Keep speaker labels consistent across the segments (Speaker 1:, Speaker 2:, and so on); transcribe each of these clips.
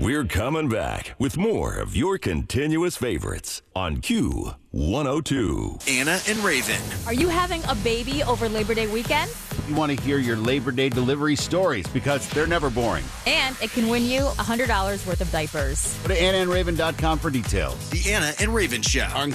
Speaker 1: We're coming back with more of your continuous favorites on Q102.
Speaker 2: Anna and Raven.
Speaker 3: Are you having a baby over Labor Day weekend?
Speaker 4: You want to hear your Labor Day delivery stories because they're never boring.
Speaker 3: And it can win you $100 worth of diapers.
Speaker 4: Go to AnnaandRaven.com for details.
Speaker 2: The Anna and Raven Show
Speaker 4: on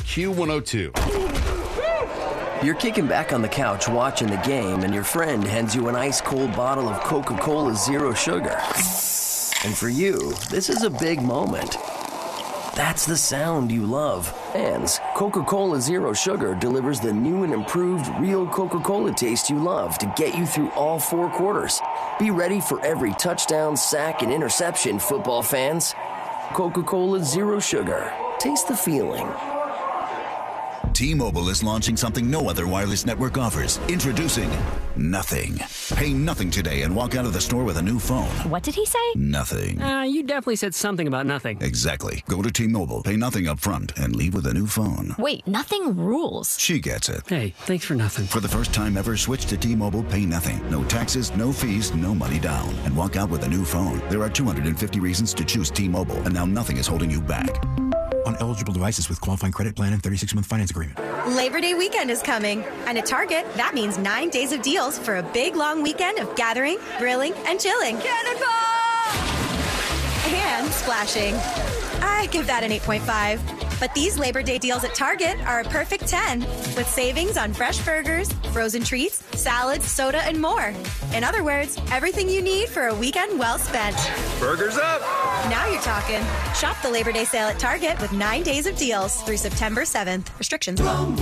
Speaker 4: Q102.
Speaker 5: You're kicking back on the couch watching the game, and your friend hands you an ice-cold bottle of Coca-Cola Zero Sugar. And for you, this is a big moment. That's the sound you love. Fans, Coca-Cola Zero Sugar delivers the new and improved real Coca-Cola taste you love to get you through all 4 quarters. Be ready for every touchdown, sack, and interception, football fans. Coca-Cola Zero Sugar. Taste the feeling.
Speaker 6: T-Mobile is launching something no other wireless network offers. Introducing Nothing. Pay nothing today and walk out of the store with a new phone.
Speaker 3: What did he say?
Speaker 6: Nothing.
Speaker 7: You definitely said something about nothing.
Speaker 6: Exactly. Go to T-Mobile, pay nothing up front, and leave with a new phone.
Speaker 3: Wait, nothing rules.
Speaker 6: She gets it.
Speaker 7: Hey, thanks for nothing.
Speaker 6: For the first time ever, switch to T-Mobile, pay nothing. No taxes, no fees, no money down. And walk out with a new phone. There are 250 reasons to choose T-Mobile, and now nothing is holding you back.
Speaker 8: On eligible devices with qualifying credit plan and 36-month finance agreement.
Speaker 9: Labor Day weekend is coming, and at Target, that means 9 days of deals for a big, long weekend of gathering, grilling, and chilling. Cannonball! And splashing. I give that an 8.5. But these Labor Day deals at Target are a perfect 10, with savings on fresh burgers, frozen treats, salads, soda, and more. In other words, everything you need for a weekend well spent.
Speaker 2: Burgers up!
Speaker 9: Now you're talking. Shop the Labor Day sale at Target with 9 days of deals through September 7th. Restrictions.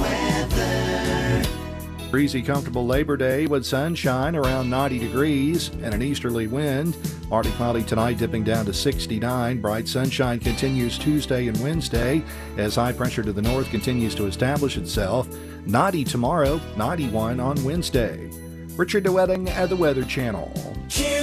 Speaker 10: Breezy, comfortable Labor Day with sunshine around 90 degrees and an easterly wind. Partly cloudy tonight, dipping down to 69. Bright sunshine continues Tuesday and Wednesday as high pressure to the north continues to establish itself. 90 tomorrow, 91 on Wednesday. Richard DeWetting at the Weather Channel.